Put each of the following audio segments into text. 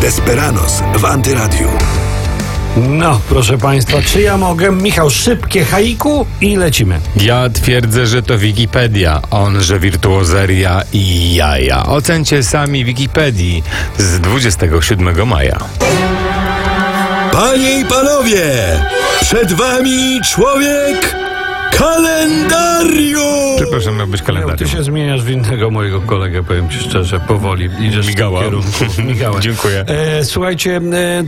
Desperados w Antyradiu. No, proszę Państwa, czy ja mogę? Michał, szybkie haiku i lecimy. Ja twierdzę, że to Wikipedia, onże wirtuozeria i jaja. Ocencie sami Wikipedii z 27 maja. Panie i panowie, przed wami człowiek kalendarium! Przepraszam, miał być Ty kalendarium. się zmieniasz w innego mojego kolegę, powiem Ci szczerze, powoli. Idziesz Migała. w kierunku. Migałem. Dziękuję. Słuchajcie,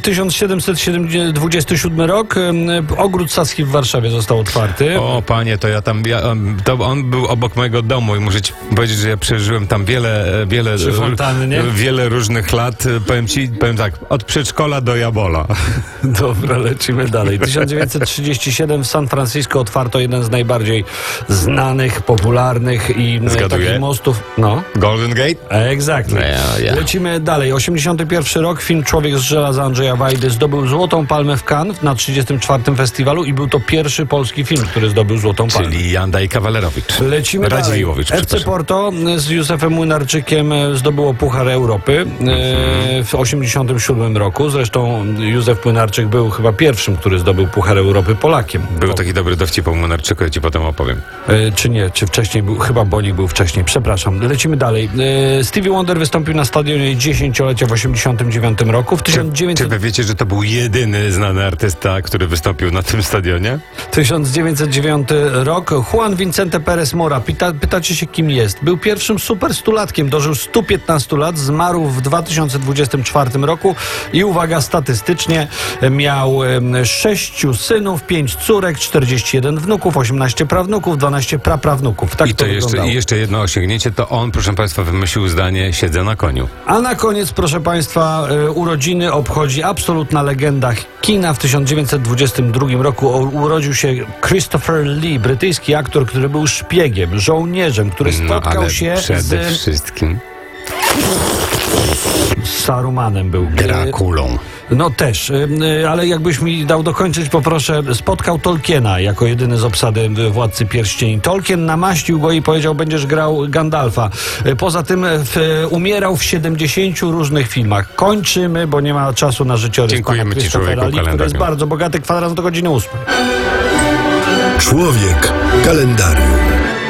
1727 rok, ogród Saski w Warszawie został otwarty. O panie, to to on był obok mojego domu i muszę ci powiedzieć, że ja przeżyłem tam wiele Przy fontannie? wiele różnych lat. Powiem tak, od przedszkola do Jabola. Dobra, lecimy dalej. 1937 w San Francisco otwarto jeden z najbardziej znanych, popularnych i takich mostów. No. Golden Gate? Exactly. Yeah. Lecimy dalej. 81 rok, film Człowiek z żelaza Andrzeja Wajdy zdobył Złotą Palmę w Cannes na 34. festiwalu i był to pierwszy polski film, który zdobył Złotą Palmę. Czyli Janda i Kawalerowicz. Lecimy dalej. Radziwiłowicz, FC Porto z Józefem Młynarczykiem zdobyło Puchar Europy w 87 roku. Zresztą Józef Młynarczyk był chyba pierwszym, który zdobył Puchar Europy Polakiem. Był taki dobry dowcip o Młynarczyku, ja ci potem opowiem. Czy nie? Czy wcześniej był? Chyba Bonik był wcześniej. Przepraszam. Lecimy dalej. Stevie Wonder wystąpił na stadionie 10-lecia w 89 roku. W 1900... Czy wy wiecie, że to był jedyny znany artysta, który wystąpił na tym stadionie? 1909 rok. Juan Vicente Pérez Mora. Pytacie się, kim jest? Był pierwszym super stulatkiem. Dożył 115 lat. Zmarł w 2024 roku. I uwaga, statystycznie miał 6 synów, 5 córek, 41 wnuków, 18 prawnuków, 12 praprawnuków. Tak to wyglądało. I jeszcze jedno osiągnięcie, to on, proszę państwa, wymyślił zdanie "siedzę na koniu". A na koniec, proszę państwa, urodziny obchodzi absolutna legenda kina. W 1922 roku urodził się Christopher Lee, brytyjski aktor, który był szpiegiem, żołnierzem, który spotkał się przede wszystkim z Sarumanem był. Drakulą. No też, ale jakbyś mi dał dokończyć, poproszę. Spotkał Tolkiena jako jedyny z obsady Władcy Pierścieni. Tolkien namaścił go i powiedział: będziesz grał Gandalfa. Poza tym umierał w 70 różnych filmach. Kończymy, bo nie ma czasu na życiorys. Dziękujemy ci, Christophera człowieku, Lee, który jest bardzo bogaty, kwadrans do godziny 8. Człowiek kalendarium.